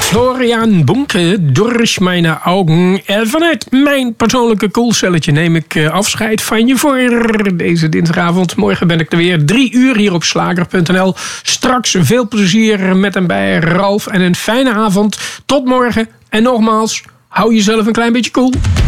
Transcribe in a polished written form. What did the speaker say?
Florian Bunke, Durch meine Augen. Vanuit mijn persoonlijke koelcelletje neem ik afscheid van je voor deze dinsdagavond. Morgen ben ik er weer 3 uur hier op slager.nl. Straks veel plezier met en bij Ralf en een fijne avond. Tot morgen en nogmaals, hou jezelf een klein beetje koel.